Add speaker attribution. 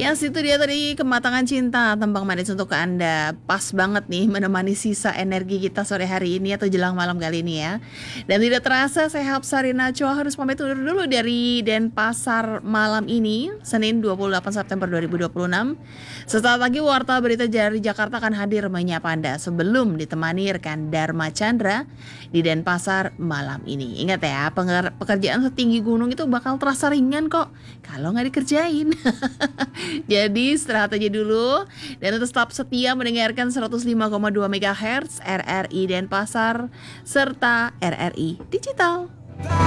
Speaker 1: Yes, itu dia tadi Kematangan Cinta, tembang manis untuk Anda. Pas banget nih menemani sisa energi kita sore hari ini atau jelang malam kali ini ya. Dan tidak terasa saya Hapsari Nacho harus pamit undur dulu dari Denpasar malam ini, Senin 28 September 2026. Sesaat lagi Warta Berita dari Jakarta akan hadir menyapa Anda sebelum ditemani rekan Dharma Chandra di Denpasar malam ini. Ingat ya, pekerjaan setinggi gunung itu bakal terasa ringan kok kalau nggak dikerjain. Jadi istirahat aja dulu dan tetap setia mendengarkan 105,2 MHz RRI Denpasar serta RRI Digital.